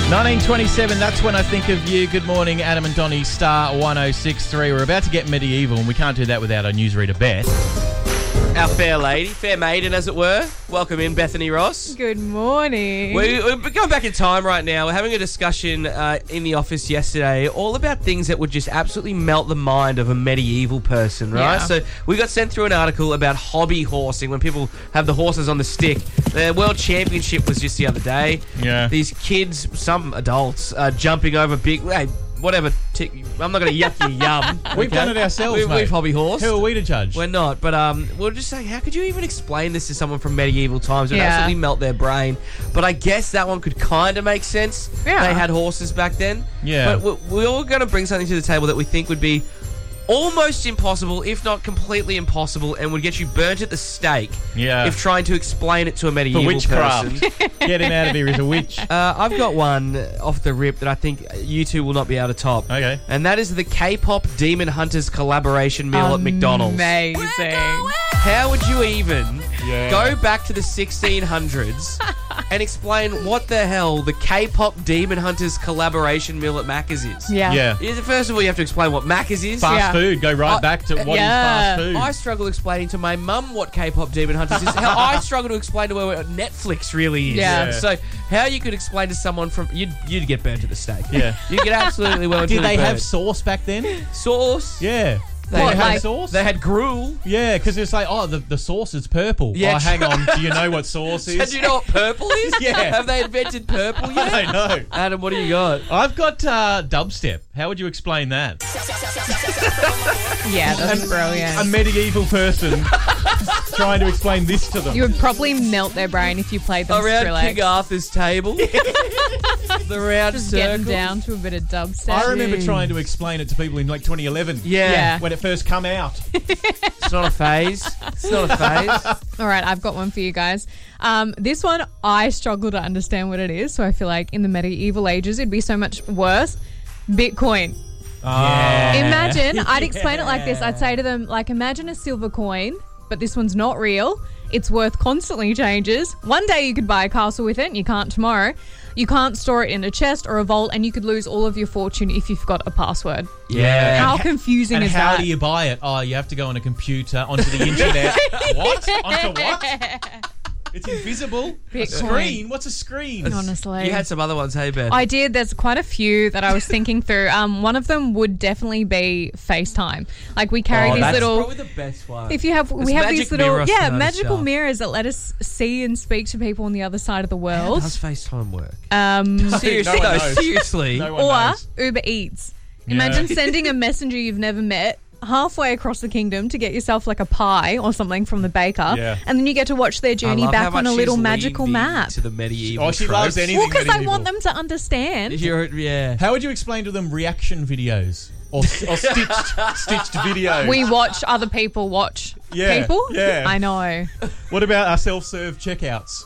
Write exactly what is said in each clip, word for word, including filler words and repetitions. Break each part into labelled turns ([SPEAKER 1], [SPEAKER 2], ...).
[SPEAKER 1] nineteen twenty-seven, that's when I think of you. Good morning, Adam and Donnie, Star one oh six point three. We're about to get medieval, and we can't do that without our newsreader, Beth.
[SPEAKER 2] Our fair lady, fair maiden, as it were. Welcome in, Bethany Ross.
[SPEAKER 3] Good morning.
[SPEAKER 2] We, we're going back in time right now. We're having a discussion uh, in the office yesterday all about things that would just absolutely melt the mind of a medieval person, right?
[SPEAKER 3] Yeah.
[SPEAKER 2] So we got sent through an article about hobby horsing, when people have the horses on the stick. The World Championship was just the other day.
[SPEAKER 1] Yeah.
[SPEAKER 2] These kids, some adults, uh, jumping over big... Hey, whatever. Tick, I'm not going to yuck your yum.
[SPEAKER 1] We've
[SPEAKER 2] okay?
[SPEAKER 1] done it ourselves,
[SPEAKER 2] we,
[SPEAKER 1] mate.
[SPEAKER 2] We've hobby horsed.
[SPEAKER 1] Who are we to judge?
[SPEAKER 2] We're not, but um, we're just saying, how could you even explain this to someone from medieval times? It would
[SPEAKER 3] Yeah.
[SPEAKER 2] absolutely melt their brain. But I guess that one could kind of make sense.
[SPEAKER 3] Yeah.
[SPEAKER 2] They had horses back then.
[SPEAKER 1] Yeah.
[SPEAKER 2] But we're, we're all going to bring something to the table that we think would be almost impossible, if not completely impossible, and would get you burnt at the stake.
[SPEAKER 1] Yeah.
[SPEAKER 2] If trying to explain it to a medieval
[SPEAKER 1] For witchcraft.
[SPEAKER 2] person.
[SPEAKER 1] Get him out of here, he's a witch.
[SPEAKER 2] Uh, I've got one off the rip that I think you two will not be able to top.
[SPEAKER 1] Okay.
[SPEAKER 2] And that is the K-pop Demon Hunters collaboration meal at McDonald's.
[SPEAKER 3] Amazing.
[SPEAKER 2] How would you even
[SPEAKER 1] Yeah.
[SPEAKER 2] go back to the sixteen hundreds and explain what the hell the K-pop Demon Hunters collaboration meal at Macca's is?
[SPEAKER 3] Yeah.
[SPEAKER 1] Yeah.
[SPEAKER 2] Is- First of all, you have to explain what Macca's is.
[SPEAKER 1] Fast
[SPEAKER 3] Yeah.
[SPEAKER 1] food. Go right
[SPEAKER 2] I-
[SPEAKER 1] back to what is
[SPEAKER 3] Yeah.
[SPEAKER 1] fast food.
[SPEAKER 2] I struggle explaining to my mum what K-pop Demon Hunters is. How I struggle to explain to her what Netflix really is.
[SPEAKER 3] Yeah.
[SPEAKER 1] Yeah.
[SPEAKER 2] So how you could explain to someone from... You'd, you'd get burnt at the stake.
[SPEAKER 1] Yeah.
[SPEAKER 2] You'd get absolutely well and
[SPEAKER 1] Did
[SPEAKER 2] truly
[SPEAKER 1] they have
[SPEAKER 2] burnt.
[SPEAKER 1] sauce back then?
[SPEAKER 2] Sauce?
[SPEAKER 1] Yeah.
[SPEAKER 2] They
[SPEAKER 1] What,
[SPEAKER 2] had
[SPEAKER 1] like sauce?
[SPEAKER 2] They had gruel.
[SPEAKER 1] Yeah, because it's like, oh, the, the sauce is purple.
[SPEAKER 2] Yeah,
[SPEAKER 1] Oh, hang
[SPEAKER 2] true.
[SPEAKER 1] on. Do you know what sauce
[SPEAKER 2] So
[SPEAKER 1] is?
[SPEAKER 2] do you know what purple is?
[SPEAKER 1] Yeah.
[SPEAKER 2] Have they invented purple yet?
[SPEAKER 1] I know.
[SPEAKER 2] Adam, what do you got?
[SPEAKER 1] I've got uh, dubstep. How would you explain that?
[SPEAKER 3] Yeah, that's
[SPEAKER 1] A
[SPEAKER 3] brilliant.
[SPEAKER 1] medieval person trying to explain this to them.
[SPEAKER 3] You would probably melt their brain if you played them
[SPEAKER 2] Around
[SPEAKER 3] Skrillex.
[SPEAKER 2] King Arthur's table. The round
[SPEAKER 3] Just
[SPEAKER 2] circle.
[SPEAKER 3] getting down to a bit of dubstep.
[SPEAKER 1] I remember trying to explain it to people in like twenty eleven.
[SPEAKER 2] Yeah.
[SPEAKER 3] Yeah.
[SPEAKER 1] When it first come out.
[SPEAKER 2] It's not a phase. It's not a phase.
[SPEAKER 3] All right, I've got one for you guys. Um, this one, I struggle to understand what it is, so I feel like in the medieval ages, it'd be so much worse. Bitcoin.
[SPEAKER 1] Yeah.
[SPEAKER 3] Imagine, I'd explain it like this. I'd say to them, like, imagine a silver coin, but this one's not real. Its worth constantly changes. One day you could buy a castle with it, and you can't tomorrow. You can't store it in a chest or a vault, and you could lose all of your fortune if you forgot a password.
[SPEAKER 2] Yeah.
[SPEAKER 3] How
[SPEAKER 1] And
[SPEAKER 3] confusing
[SPEAKER 1] And
[SPEAKER 3] is
[SPEAKER 1] how
[SPEAKER 3] that?
[SPEAKER 1] do you buy it? Oh, you have to go on a computer, onto the internet. What? Onto what? It's invisible. A
[SPEAKER 3] Bitcoin.
[SPEAKER 1] screen? What's a screen?
[SPEAKER 3] Honestly.
[SPEAKER 2] You had some other ones, hey, Ben?
[SPEAKER 3] I did. There's quite a few that I was thinking through. Um, one of them would definitely be FaceTime. Like we carry
[SPEAKER 2] Oh,
[SPEAKER 3] these
[SPEAKER 2] that's
[SPEAKER 3] little.
[SPEAKER 2] probably the best one.
[SPEAKER 3] If you have, we
[SPEAKER 2] It's
[SPEAKER 3] have
[SPEAKER 2] magic
[SPEAKER 3] these little,
[SPEAKER 2] mirror
[SPEAKER 3] yeah,
[SPEAKER 2] kind of
[SPEAKER 3] magical
[SPEAKER 2] stuff.
[SPEAKER 3] mirrors that let us see and speak to people on the other side of the
[SPEAKER 2] How
[SPEAKER 3] world.
[SPEAKER 2] does FaceTime work?
[SPEAKER 3] Um,
[SPEAKER 2] Seriously,
[SPEAKER 1] no one
[SPEAKER 2] no,
[SPEAKER 1] knows.
[SPEAKER 2] seriously.
[SPEAKER 1] No one
[SPEAKER 3] or
[SPEAKER 1] knows.
[SPEAKER 3] Uber Eats.
[SPEAKER 1] Yeah.
[SPEAKER 3] Imagine sending a messenger you've never met halfway across the kingdom to get yourself like a pie or something from the baker,
[SPEAKER 1] Yeah.
[SPEAKER 3] and then you get to watch their
[SPEAKER 2] I
[SPEAKER 3] journey
[SPEAKER 2] love how
[SPEAKER 3] back on
[SPEAKER 2] much
[SPEAKER 3] a little
[SPEAKER 2] she's
[SPEAKER 3] magical
[SPEAKER 2] leaned
[SPEAKER 3] map.
[SPEAKER 2] into the medieval
[SPEAKER 1] Oh, she
[SPEAKER 2] tropes.
[SPEAKER 1] loves anything
[SPEAKER 3] Well, because I
[SPEAKER 1] medieval.
[SPEAKER 3] want them to understand.
[SPEAKER 2] You're, yeah.
[SPEAKER 1] How would you explain to them reaction videos? Or, or stitched, stitched videos?
[SPEAKER 3] We watch other people watch
[SPEAKER 1] Yeah,
[SPEAKER 3] people.
[SPEAKER 1] yeah.
[SPEAKER 3] I know.
[SPEAKER 1] What about our self-serve checkouts?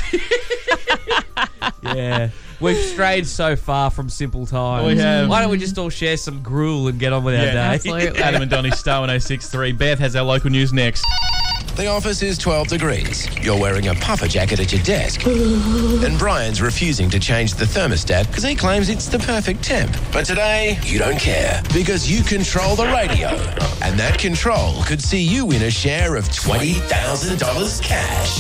[SPEAKER 2] Yeah. We've strayed so far from simple times.
[SPEAKER 1] We have.
[SPEAKER 2] Why don't we just all share some gruel and get on with our
[SPEAKER 1] Yeah.
[SPEAKER 2] day?
[SPEAKER 3] Absolutely.
[SPEAKER 1] Adam and Donnie, Star one oh six point three. Beth has our local news next.
[SPEAKER 4] The office is twelve degrees. You're wearing a puffer jacket at your desk. And Brian's refusing to change the thermostat because he claims it's the perfect temp. But today, you don't care because you control the radio. And that control could see you win a share of twenty thousand dollars cash.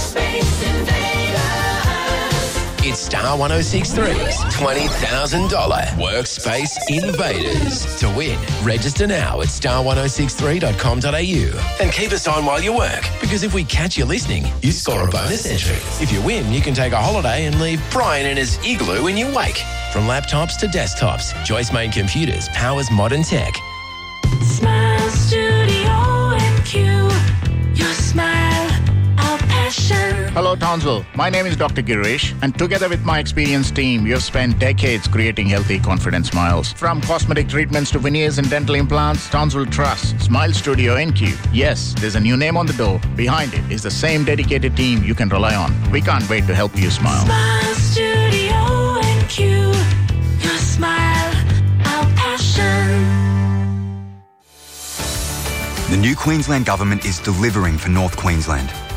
[SPEAKER 4] It's Star one oh six point three's twenty thousand dollars Workspace Invaders. To win, register now at star one oh six three dot com dot a u and keep us on while you work, because if we catch you listening, you score a bonus entry. If you win, you can take a holiday and leave Brian in his igloo in your wake. From laptops to desktops, Joyce Main Computers powers modern tech.
[SPEAKER 5] Smile Studio and Q. Your smile, our passion.
[SPEAKER 6] Hello, Townsville. My name is Doctor Girish, and together with my experienced team, we have spent decades creating healthy, confident smiles. From cosmetic treatments to veneers and dental implants, Townsville trusts Smile Studio N Q. Yes, there's a new name on the door. Behind it is the same dedicated team you can rely on. We can't wait to help you smile.
[SPEAKER 5] Smile Studio and Q. Your smile, our passion.
[SPEAKER 7] The new Queensland Government is delivering for North Queensland.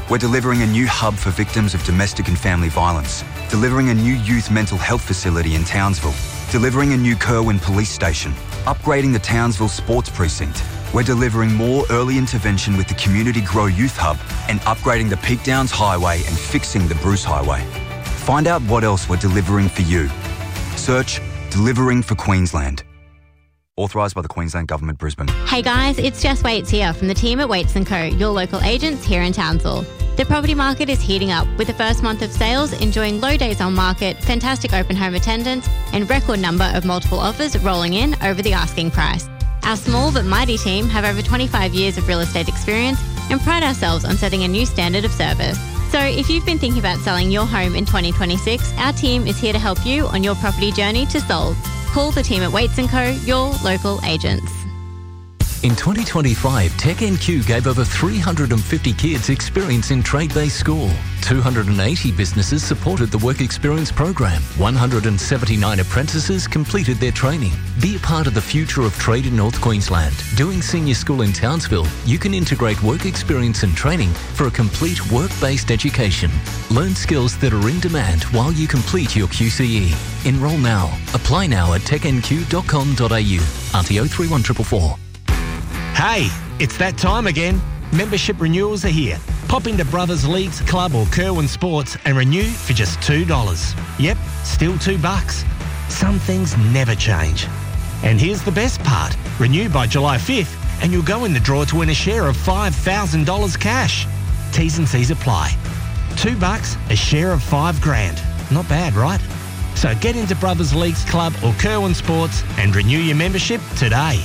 [SPEAKER 7] We're delivering a new hub for victims of domestic and family violence, delivering a new youth mental health facility in Townsville, delivering a new Kerwin police station, upgrading the Townsville Sports Precinct. We're delivering more early intervention with the Community Grow Youth Hub and upgrading the Peak Downs Highway and fixing the Bruce Highway. Find out what else we're delivering for you. Search Delivering for Queensland. Authorised by the Queensland Government, Brisbane.
[SPEAKER 8] Hey guys, it's Jess Waits here from the team at Waits and Co, your local agents here in Townsville. The property market is heating up with the first month of sales enjoying low days on market, fantastic open home attendance and record number of multiple offers rolling in over the asking price. Our small but mighty team have over twenty-five years of real estate experience and pride ourselves on setting a new standard of service. So if you've been thinking about selling your home in twenty twenty-six, our team is here to help you on your property journey to sold. Call the team at Waits and Co, your local agents.
[SPEAKER 9] In twenty twenty-five, Tech N Q gave over three hundred fifty kids experience in trade-based school. two hundred eighty businesses supported the Work Experience program. one hundred seventy-nine apprentices completed their training. Be a part of the future of trade in North Queensland. Doing senior school in Townsville, you can integrate work experience and training for a complete work-based education. Learn skills that are in demand while you complete your Q C E. Enrol now. Apply now at tech n q dot com dot a u. R T O three one four four four.
[SPEAKER 10] Hey, it's that time again. Membership renewals are here. Pop into Brothers Leagues Club or Kerwin Sports and renew for just two dollars. Yep, still two bucks. Some things never change. And here's the best part. Renew by July fifth and you'll go in the draw to win a share of five thousand dollars cash. T's and C's apply. Two bucks, a share of five grand. Not bad, right? So get into Brothers Leagues Club or Kerwin Sports and renew your membership today.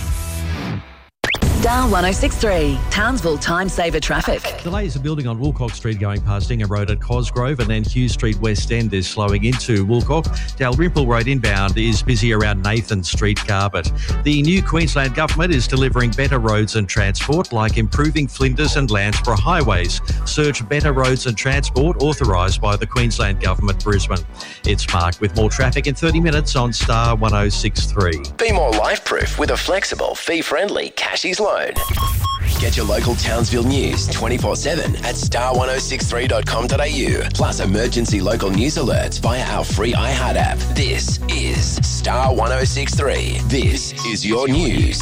[SPEAKER 11] Star one oh six three, Townsville Time Saver Traffic.
[SPEAKER 12] Delays are building on Woolcock Street going past Ingham Road at Cosgrove, and then Hughes Street West End is slowing into Woolcock. Dalrymple Road inbound is busy around Nathan Street, Carbet. The new Queensland Government is delivering better roads and transport, like improving Flinders and Landsborough highways. Search Better Roads and Transport, authorised by the Queensland Government, Brisbane. It's Mark with more traffic in thirty minutes on Star one oh six three.
[SPEAKER 4] Be more life-proof with a flexible, fee-friendly Cashies loan. Get your local Townsville news twenty-four seven at star one oh six three dot com dot a u, plus emergency local news alerts via our free iHeart app. This is Star one oh six three. This is your news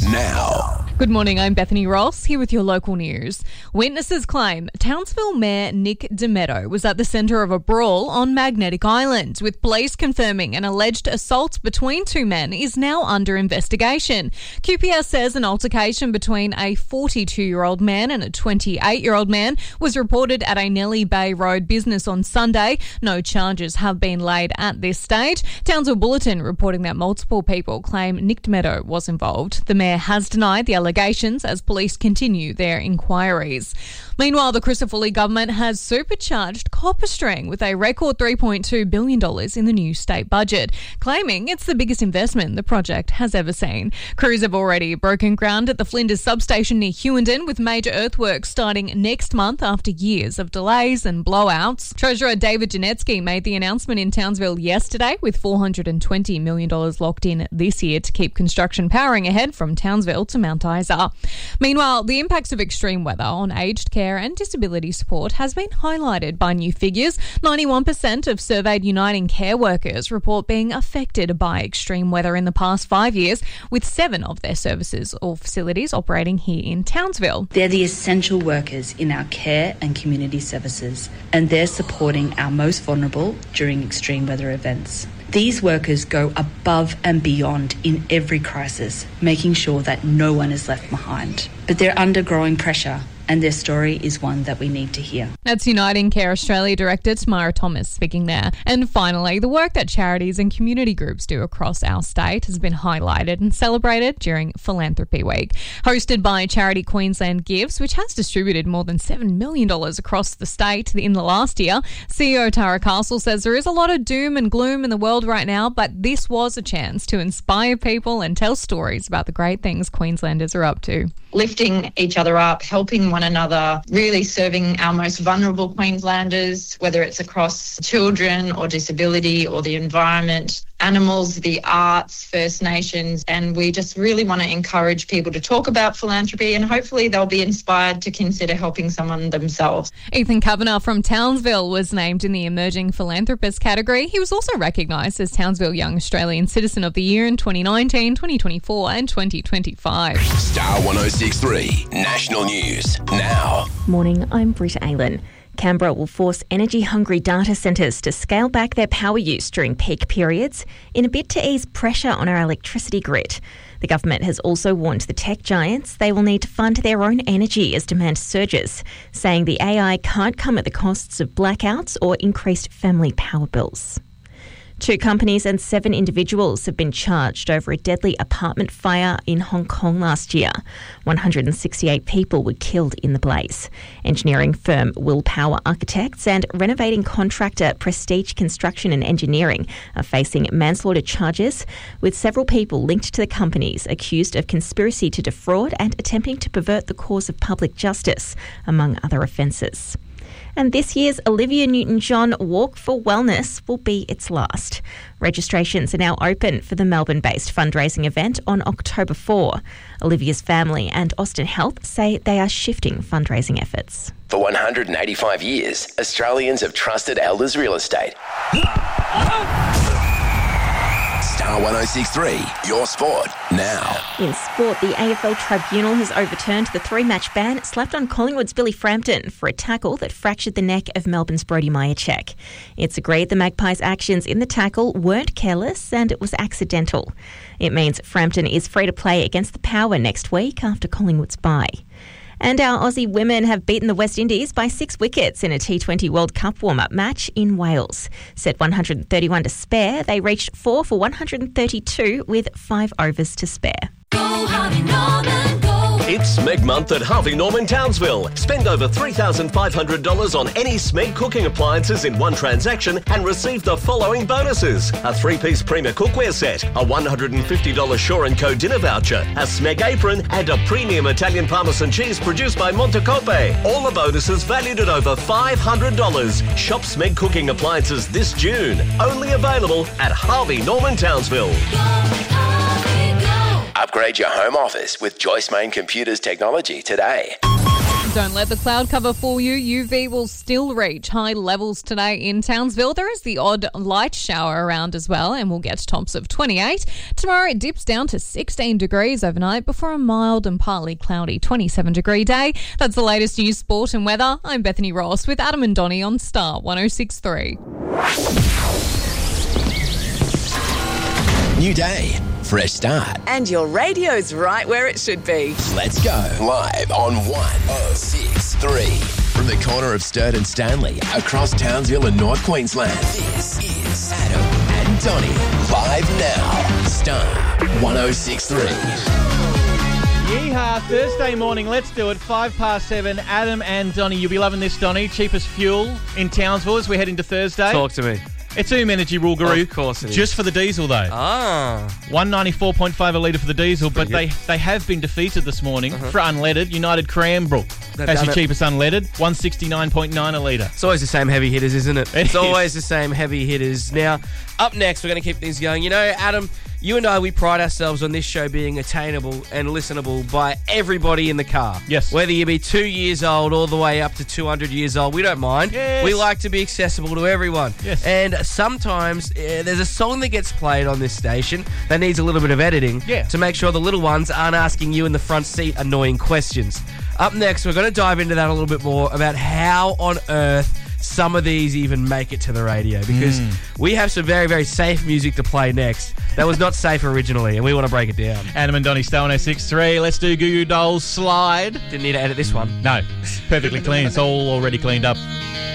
[SPEAKER 4] now.
[SPEAKER 3] Good morning, I'm Bethany Ross, here with your local news. Witnesses claim Townsville Mayor Nick Demetto was at the centre of a brawl on Magnetic Island, with police confirming an alleged assault between two men is now under investigation. Q P S says an altercation between a forty-two-year-old man and a twenty-eight-year-old man was reported at a Nellie Bay Road business on Sunday. No charges have been laid at this stage. Townsville Bulletin reporting that multiple people claim Nick Demetto was involved. The mayor has denied the allegations as police continue their inquiries. Meanwhile, the Crisafulli government has supercharged Copperstring with a record three point two billion dollars in the new state budget, claiming it's the biggest investment the project has ever seen. Crews have already broken ground at the Flinders substation near Hewenden, with major earthworks starting next month after years of delays and blowouts. Treasurer David Janetsky made the announcement in Townsville yesterday, with four hundred twenty million dollars locked in this year to keep construction powering ahead from Townsville to Mount Isa. Meanwhile, the impacts of extreme weather on aged care and disability support has been highlighted by new figures. ninety-one percent of surveyed Uniting Care workers report being affected by extreme weather in the past five years, with seven of their services or facilities operating here in Townsville.
[SPEAKER 13] They're the essential workers in our care and community services, and they're supporting our most vulnerable during extreme weather events. These workers go above and beyond in every crisis, making sure that no one is left behind. But they're under growing pressure, and their story is one that we need to hear.
[SPEAKER 3] That's Uniting Care Australia Director Tamara Thomas speaking there. And finally, the work that charities and community groups do across our state has been highlighted and celebrated during Philanthropy Week. Hosted by Charity Queensland Gives, which has distributed more than seven million dollars across the state in the last year, C E O Tara Castle says there is a lot of doom and gloom in the world right now, but this was a chance to inspire people and tell stories about the great things Queenslanders are up to.
[SPEAKER 14] Lifting each other up, helping one another, really serving our most vulnerable Queenslanders, whether it's across children or disability or the environment. animals, the arts, First Nations, and we just really want to encourage people to talk about philanthropy, and hopefully they'll be inspired to consider helping someone themselves.
[SPEAKER 3] Ethan Kavanagh from Townsville was named in the Emerging Philanthropist category. He was also recognised as Townsville Young Australian Citizen of the Year in twenty nineteen, twenty twenty-four and twenty twenty-five.
[SPEAKER 4] Star one oh six three National News now.
[SPEAKER 15] Morning, I'm Britta Aylan. Canberra will force energy-hungry data centres to scale back their power use during peak periods in a bid to ease pressure on our electricity grid. The government has also warned the tech giants they will need to fund their own energy as demand surges, saying the A I can't come at the costs of blackouts or increased family power bills. Two companies and seven individuals have been charged over a deadly apartment fire in Hong Kong last year. one hundred sixty-eight people were killed in the blaze. Engineering firm Willpower Architects and renovating contractor Prestige Construction and Engineering are facing manslaughter charges, with several people linked to the companies accused of conspiracy to defraud and attempting to pervert the cause of public justice, among other offences. And this year's Olivia Newton-John Walk for Wellness will be its last. Registrations are now open for the Melbourne-based fundraising event on October fourth. Olivia's family and Austin Health say they are shifting fundraising efforts.
[SPEAKER 4] For one hundred eighty-five years, Australians have trusted Elders Real Estate. Star one oh six three, your sport now.
[SPEAKER 15] In sport, the A F L Tribunal has overturned the three-match ban slapped on Collingwood's Billy Frampton for a tackle that fractured the neck of Melbourne's Brodie Mihocek. It's agreed the Magpies' actions in the tackle weren't careless and it was accidental. It means Frampton is free to play against the Power next week after Collingwood's bye. And our Aussie women have beaten the West Indies by six wickets in a T twenty World Cup warm-up match in Wales. Set one hundred thirty-one to spare, they reached four for one hundred thirty-two with five overs to spare.
[SPEAKER 5] Go Harvey Norman, go.
[SPEAKER 16] It's Smeg Month at Harvey Norman Townsville. Spend over three thousand five hundred dollars on any Smeg cooking appliances in one transaction and receive the following bonuses. A three-piece Prima cookware set, a one hundred fifty dollars Shore and Co dinner voucher, a Smeg apron and a premium Italian Parmesan cheese produced by Montecope. All the bonuses valued at over five hundred dollars. Shop Smeg cooking appliances this June. Only available at Harvey Norman Townsville.
[SPEAKER 4] Upgrade your home office with Joyce Main Computers technology today.
[SPEAKER 3] Don't let the cloud cover fool you. U V will still reach high levels today in Townsville. There is the odd light shower around as well, and we'll get to tops of twenty-eight. Tomorrow it dips down to sixteen degrees overnight before a mild and partly cloudy twenty-seven degree day. That's the latest news, sport and weather. I'm Bethany Ross with Adam and Donnie on Star one oh six three.
[SPEAKER 4] New day, fresh start.
[SPEAKER 11] And your radio's right where it should be.
[SPEAKER 4] Let's go. Live on one oh six three. From the corner of Sturt and Stanley, across Townsville and North Queensland. This is Adam and Donnie. Live now. Star one oh six three.
[SPEAKER 1] Yeehaw, Thursday morning, let's do it. Five past seven, Adam and Donnie. You'll be loving this, Donnie. Cheapest fuel in Townsville as we head into Thursday.
[SPEAKER 2] Talk to me.
[SPEAKER 1] It's Oom Energy Rule Guru.
[SPEAKER 2] Of course it is.
[SPEAKER 1] Just for the diesel, though.
[SPEAKER 2] Ah.
[SPEAKER 1] one ninety-four point five a litre for the diesel, but they, they have been defeated this morning uh-huh. for unleaded. United Cranbrook as your cheapest unleaded, one sixty-nine point nine a litre.
[SPEAKER 2] It's always the same heavy hitters, isn't it? It it's is. always the same heavy hitters. Now, up next, we're going to keep things going. You know, Adam, you and I, we pride ourselves on this show being attainable and listenable by everybody in the car.
[SPEAKER 1] Yes.
[SPEAKER 2] Whether you be two years old all the way up to two hundred years old, we don't mind.
[SPEAKER 1] Yes.
[SPEAKER 2] We like to be accessible to everyone.
[SPEAKER 1] Yes.
[SPEAKER 2] And sometimes uh, there's a song that gets played on this station that needs a little bit of editing
[SPEAKER 1] yeah.
[SPEAKER 2] to make sure the little ones aren't asking you in the front seat annoying questions. Up next, we're going to dive into that a little bit more about how on earth some of these even make it to the radio, because mm. we have some very, very safe music to play next that was not safe originally, and we want to break it down.
[SPEAKER 1] Adam and Donnie, Star one oh six three. Let's do Goo Goo Dolls Slide.
[SPEAKER 2] Didn't need to edit this one.
[SPEAKER 1] No, perfectly clean. It's all already cleaned up.